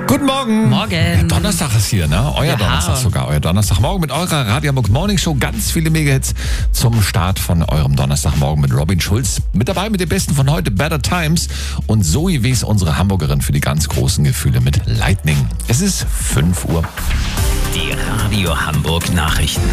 Guten Morgen. Morgen. Ja, Donnerstag ist hier, ne? Euer Donnerstag sogar. Euer Donnerstagmorgen mit eurer Radio Hamburg Morning Show. Ganz viele Mega-Hits zum Start von eurem Donnerstagmorgen mit Robin Schulz. Mit dabei mit dem Besten von heute, Better Times. Und Zoe Wies, unsere Hamburgerin für die ganz großen Gefühle mit Lightning. Es ist 5 Uhr. Die Radio Hamburg Nachrichten.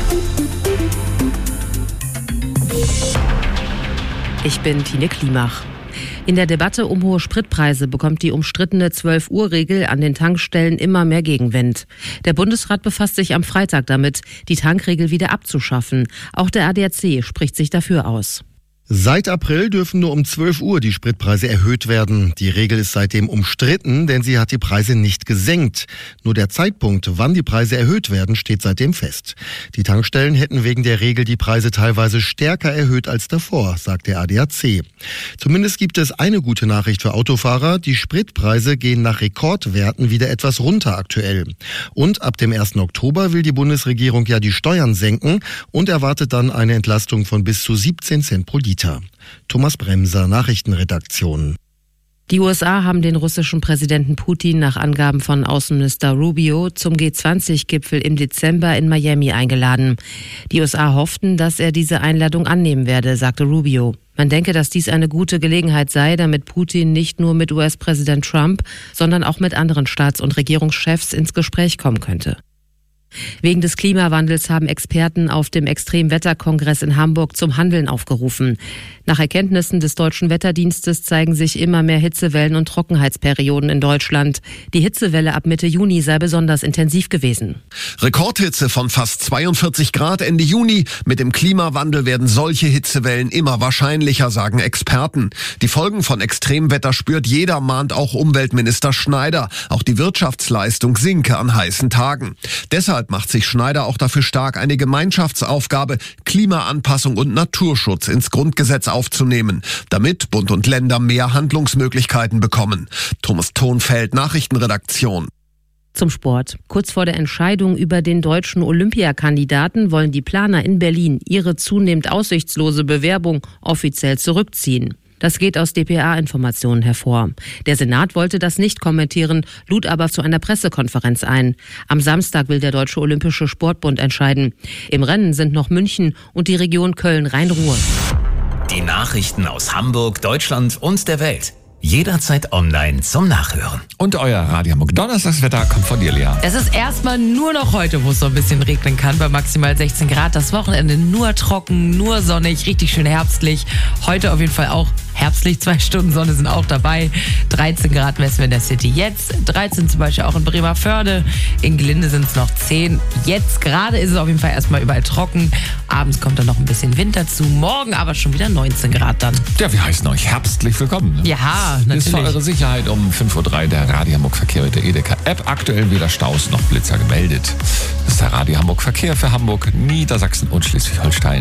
Ich bin Tine Klimach. In der Debatte um hohe Spritpreise bekommt die umstrittene 12-Uhr-Regel an den Tankstellen immer mehr Gegenwind. Der Bundesrat befasst sich am Freitag damit, die Tankregel wieder abzuschaffen. Auch der ADAC spricht sich dafür aus. Seit April dürfen nur um 12 Uhr die Spritpreise erhöht werden. Die Regel ist seitdem umstritten, denn sie hat die Preise nicht gesenkt. Nur der Zeitpunkt, wann die Preise erhöht werden, steht seitdem fest. Die Tankstellen hätten wegen der Regel die Preise teilweise stärker erhöht als davor, sagt der ADAC. Zumindest gibt es eine gute Nachricht für Autofahrer. Die Spritpreise gehen nach Rekordwerten wieder etwas runter aktuell. Und ab dem 1. Oktober will die Bundesregierung ja die Steuern senken und erwartet dann eine Entlastung von bis zu 17 Cent pro Liter. Thomas Bremser, Nachrichtenredaktion. Die USA haben den russischen Präsidenten Putin nach Angaben von Außenminister Rubio zum G20-Gipfel im Dezember in Miami eingeladen. Die USA hofften, dass er diese Einladung annehmen werde, sagte Rubio. Man denke, dass dies eine gute Gelegenheit sei, damit Putin nicht nur mit US-Präsident Trump, sondern auch mit anderen Staats- und Regierungschefs ins Gespräch kommen könnte. Wegen des Klimawandels haben Experten auf dem Extremwetterkongress in Hamburg zum Handeln aufgerufen. Nach Erkenntnissen des Deutschen Wetterdienstes zeigen sich immer mehr Hitzewellen und Trockenheitsperioden in Deutschland. Die Hitzewelle ab Mitte Juni sei besonders intensiv gewesen. Rekordhitze von fast 42 Grad Ende Juni. Mit dem Klimawandel werden solche Hitzewellen immer wahrscheinlicher, sagen Experten. Die Folgen von Extremwetter spürt jeder, mahnt auch Umweltminister Schneider. Auch die Wirtschaftsleistung sinke an heißen Tagen. Deshalb macht sich Schneider auch dafür stark, eine Gemeinschaftsaufgabe, Klimaanpassung und Naturschutz ins Grundgesetz aufzunehmen, damit Bund und Länder mehr Handlungsmöglichkeiten bekommen. Thomas Thonfeld, Nachrichtenredaktion. Zum Sport. Kurz vor der Entscheidung über den deutschen Olympiakandidaten wollen die Planer in Berlin ihre zunehmend aussichtslose Bewerbung offiziell zurückziehen. Das geht aus dpa-Informationen hervor. Der Senat wollte das nicht kommentieren, lud aber zu einer Pressekonferenz ein. Am Samstag will der Deutsche Olympische Sportbund entscheiden. Im Rennen sind noch München und die Region Köln-Rhein-Ruhr. Die Nachrichten aus Hamburg, Deutschland und der Welt. Jederzeit online zum Nachhören. Und euer Radio Hamburg Donnerstagswetter kommt von dir, Lea. Es ist erstmal nur noch heute, wo es so ein bisschen regnen kann, bei maximal 16 Grad. Das Wochenende nur trocken, nur sonnig, richtig schön herbstlich. Heute auf jeden Fall auch herbstlich, 2 Stunden Sonne sind auch dabei. 13 Grad messen wir in der City jetzt. 13 zum Beispiel auch in Bremervörde. In Glinde sind es noch 10. Jetzt gerade ist es auf jeden Fall erstmal überall trocken. Abends kommt dann noch ein bisschen Wind dazu. Morgen aber schon wieder 19 Grad dann. Ja, wir heißen euch herbstlich willkommen. Ne? Ja, natürlich. Ist für eure Sicherheit um 5.03 Uhr der Radio Hamburg Verkehr mit der Edeka-App. Aktuell weder Staus noch Blitzer gemeldet. Das ist der Radio Hamburg Verkehr für Hamburg, Niedersachsen und Schleswig-Holstein.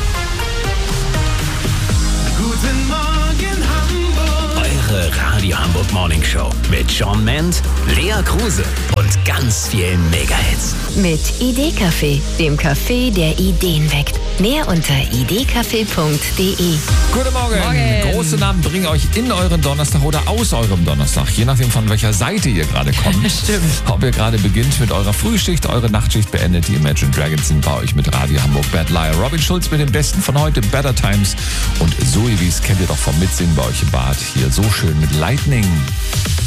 Guten Morgen Hamburg. Eure Radio Hamburg Morning Show mit Shawn Mendt, Lea Kruse und ganz vielen Mega-Hits. Mit Idee-Café, dem Café, der Ideen weckt. Mehr unter idcafé.de. Guten Morgen. Große Namen bringen euch in euren Donnerstag oder aus eurem Donnerstag. Je nachdem, von welcher Seite ihr gerade kommt. Stimmt. Ob ihr gerade beginnt mit eurer Frühschicht, eure Nachtschicht beendet. Die Imagine Dragons sind bei euch mit Radio Hamburg Bad Liar. Robin Schulz mit dem Besten von heute, Better Times. Und Zoe Wies kennt ihr doch vom Mitsingen bei euch im Bad. Hier so schön mit Lightning.